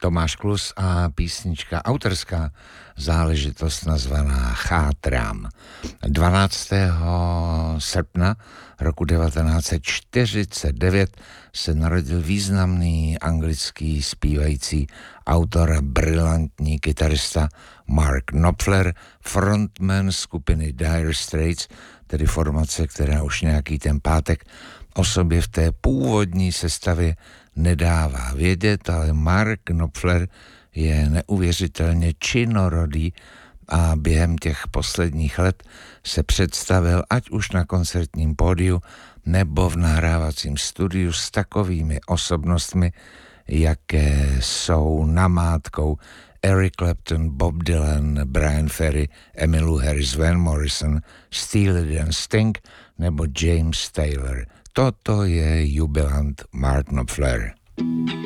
Tomáš Klus a písnička autorská záležitost nazvaná Chátrám. 12. srpna roku 1949 se narodil významný anglický zpívající autor, brilantní kytarista Mark Knopfler, frontman skupiny Dire Straits, tedy formace, která už nějaký ten pátek o sobě v té původní sestavě nedává vědět, ale Mark Knopfler je neuvěřitelně činorodý a během těch posledních let se představil ať už na koncertním pódiu nebo v nahrávacím studiu s takovými osobnostmi, jaké jsou namátkou Eric Clapton, Bob Dylan, Brian Ferry, Emmylou Harris, Van Morrison, Steely Dan, Sting nebo James Taylor. Toto je jubilant Mark Knopfler.